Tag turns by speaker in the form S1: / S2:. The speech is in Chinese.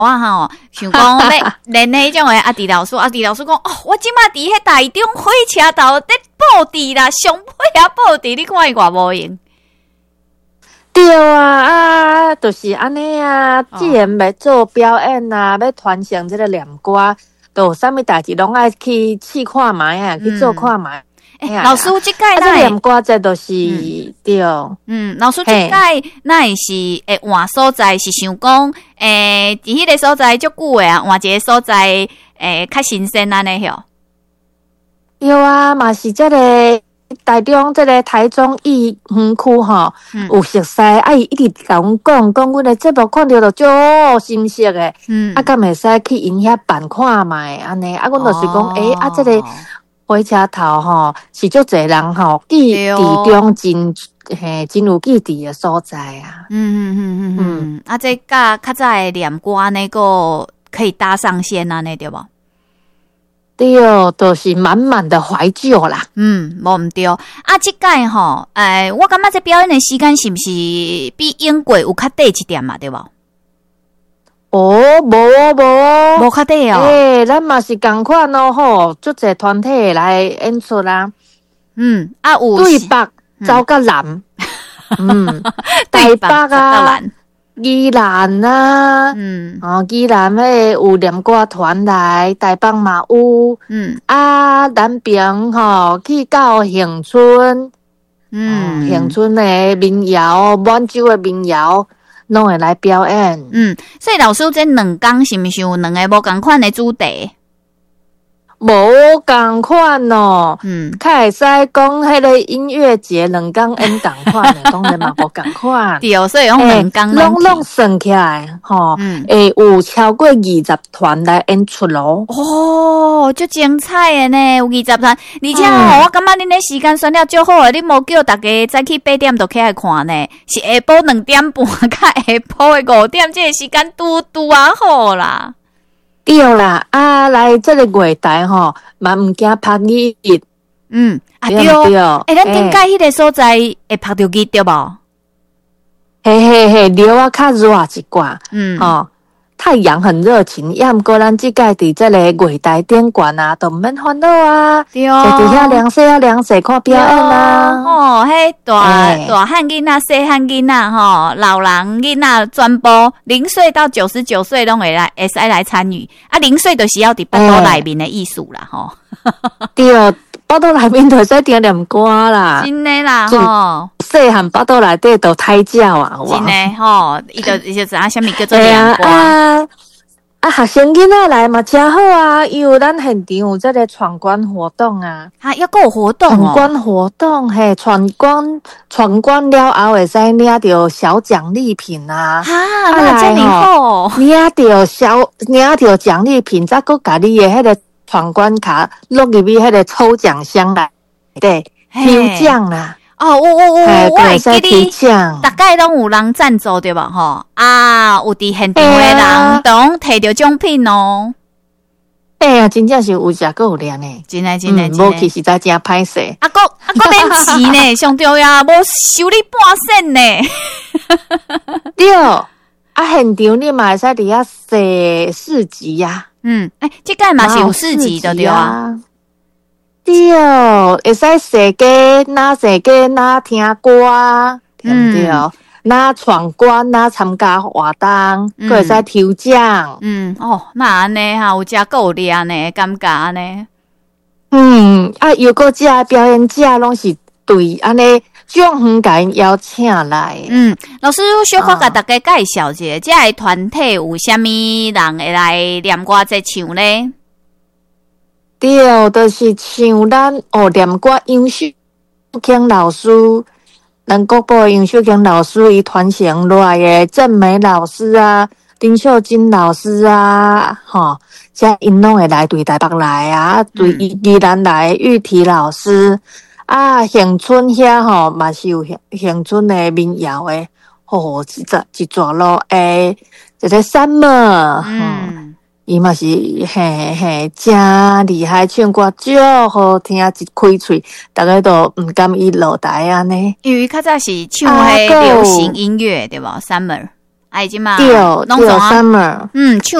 S1: 我想讲要练迄种诶，阿弟老师讲，哦，我即马伫迄台中火车头在布置啦，上尾啊布置，你看伊偌无用。
S2: 对啊，就是安尼啊。既然要做表演啊，要传承这个念歌，都有啥物代志拢爱去试看卖啊，去做看卖。
S1: 老师即届
S2: 这念歌这都是对。
S1: 老师即届那是换所在，是想讲伫迄个所在足久诶啊，换一个所在较新鲜安尼吼。
S2: 对啊，嘛是这个台中这个台中义园区吼，有熟悉伊一直甲阮讲阮的节目看到就足新鲜诶。敢袂使去因遐办看卖安尼，阮就是讲这个火车头吼是足侪人吼记地中真有记忆的所在啊。
S1: 这甲较早的念歌那个可以搭上线安尼对无？
S2: 对，都是满满的怀旧啦。
S1: 无毋对。即届吼，我感觉这表演的时间是不是比英国有较短一点嘛？对无？无较短哦。
S2: 咱嘛是共款哦吼，足侪团体来演出啦。
S1: 有
S2: 对北走到南，台北啊。宜兰啊，宜兰迄有念歌团来，台北嘛有，南边吼去到恒春，恒春的民谣，满洲的民谣，拢会来表演。
S1: 所以老师这2天是毋是有2个无同款的主题？
S2: 无共款哦，较会使讲迄个音乐节2天演共款的，当然嘛无共款。
S1: 对，所以用2天
S2: 拢算起来，吼，有超过20团来演出咯。
S1: 足精彩的呢，有20团，而且我感觉恁的时间选了足好诶，你无叫大家早起8点就起来看呢，是下晡2点半，甲下晡的5点，这个时间拄啊好啦。
S2: 对啦，来这个月台吼，嘛毋惊拍日。
S1: 对。咱顶届迄个所在会拍到日对无？
S2: 嘿，流啊较热一寡。太阳很热情，要毋过咱即届伫这个月台顶悬啊，都毋免烦恼啊。
S1: 对，
S2: 就伫遐凉洗看表演啊。
S1: 迄大汉囡仔、细汉囡仔老人囡仔全部0岁到99岁拢会使来参与。0岁就是要伫巴肚内面的艺术啦，
S2: 对，巴肚内面就使听念歌啦。
S1: 真的啦，
S2: 细汉巴肚内底都胎教啊，
S1: 真的伊就知影啥物叫做念歌。
S2: 学生囡仔来嘛真好啊！伊有咱现场有这个闯关活动啊，
S1: 还有活动
S2: 闯关活动嘿，闯关了后会使领到小奖励品啊！
S1: 那真好，
S2: 领到奖励品，再搁甲你的迄个闯关卡落入去迄个抽奖箱内，对，抽奖啦。
S1: 我
S2: 会记你，
S1: 大概拢有人赞助对吧？有伫现场的人都摕到奖品哦。
S2: 真正是有食，搁有领呢。
S1: 真的，
S2: 无去实在真歹势。
S1: 搁免钱呢，上重要，无收你半仙呢。
S2: 对，现场你嘛会使伫遐踅市集呀。
S1: 这届嘛是有市集的对啊。
S2: 对，会使踅街哪听歌，对不对？哪闯关，哪参加活动，佫会使抽奖。
S1: 那安尼有食够有力呢，感觉安尼。
S2: 又搁这表演者拢是对安尼种远甲因邀请来。
S1: 老师小可甲大家介绍一下，这个团体有啥物人会来念歌在唱呢？
S2: 对，就是像咱念歌杨秀卿老师，咱国宝杨秀卿老师伊传承落来的郑美老师啊、林秀金老师啊，这因拢会来对台北来啊，对宜兰来玉提老师恒春遐嘛是有恒春的民谣的，一撮咯这个Summer。伊嘛是真厉害，唱歌足好听，一开嘴，大家都毋甘伊落台安尼。
S1: 因为较早是唱迄流行音乐对吧 ？Summer 哎，即嘛，
S2: 对对
S1: 拢总啊，
S2: ，summer。
S1: 唱